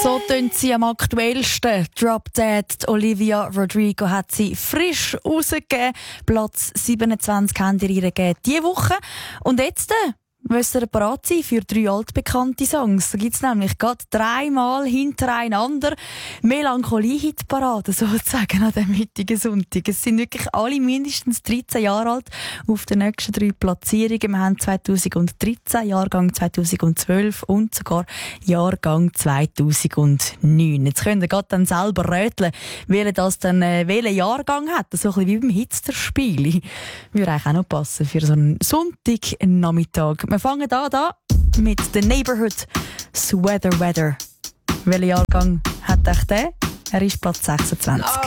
So tönt sie am aktuellsten. Drop Dead. Olivia Rodrigo hat sie frisch rausgegeben. Platz 27 haben ihr gegeben diese Woche. Und jetzt müsst ihr bereit sein für 3 altbekannte Songs. Da gibt es nämlich gerade 3-mal hintereinander Melancholie-Hitparaden sozusagen an diesem heutigen Sonntag. Es sind wirklich alle mindestens 13 Jahre alt auf den nächsten 3 Platzierungen. Wir haben 2013, Jahrgang 2012 und sogar Jahrgang 2009. Jetzt könnt ihr gerade dann selber rätseln, welchen Jahrgang hat. So ein bisschen wie beim Hitster-Spiel. Würde eigentlich auch noch passen für so einen Sonntagnachmittag. Wir fangen da mit The Neighborhood, Sweater Weather. Welchen Jahrgang hat echt der? Er ist Platz 26.